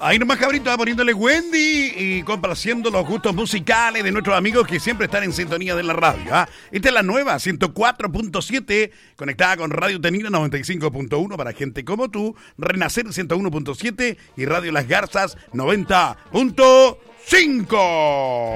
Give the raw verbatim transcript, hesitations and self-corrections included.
Ahí nomás, cabrito, va poniéndole Wendy y complaciendo los gustos musicales de nuestros amigos que siempre están en sintonía de la radio. ¿ah? Esta es la nueva, ciento cuatro punto siete, conectada con Radio Tenina noventa y cinco punto uno para gente como tú, Renacer ciento uno punto siete y Radio Las Garzas noventa punto cinco.